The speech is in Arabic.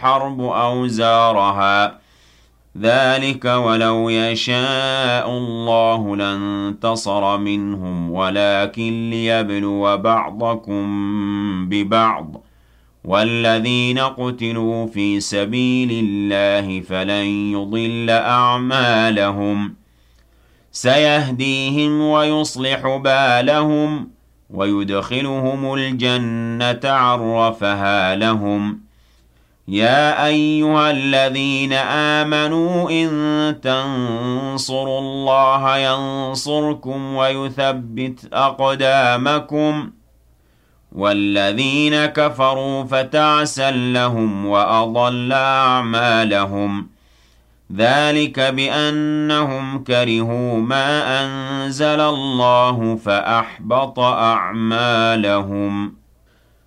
الْحَرْبُ أَوْزَارَهَا ذَلِكَ وَلَوْ يَشَاءُ اللَّهُ لَانتَصَرَ مِنْهُمْ وَلَكِن لِّيَبْلُوَ بَعْضَكُم بِبَعْضٍ وَالَّذِينَ قُتِلُوا فِي سَبِيلِ اللَّهِ فَلَن يُضِلَّ أَعْمَالَهُمْ سَيَهْدِيهِمْ وَيُصْلِحُ بَالَهُمْ وَيُدْخِلُهُمُ الْجَنَّةَ عَرَّفَهَا لَهُمْ يَا أَيُّهَا الَّذِينَ آمَنُوا إِن تَنصُرُوا اللَّهَ يَنصُرْكُمْ وَيُثَبِّتْ أَقْدَامَكُمْ وَالَّذِينَ كَفَرُوا فَتَعْسًا لَّهُمْ وَأَضَلَّ أَعْمَالَهُمْ ذَلِكَ بِأَنَّهُمْ كَرِهُوا مَا أَنزَلَ اللَّهُ فَأَحْبَطَ أَعْمَالَهُمْ